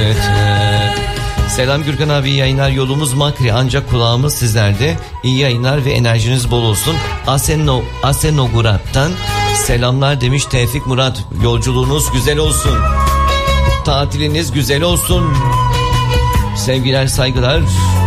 Evet. Selam Gürkan abi, iyi yayınlar. Yolumuz Makri ancak kulağımız sizlerde. İyi yayınlar ve enerjiniz bol olsun. Asenogurat'tan selamlar demiş Tevfik Murat. Yolculuğunuz güzel olsun. Tatiliniz güzel olsun. Sevgiler, saygılar.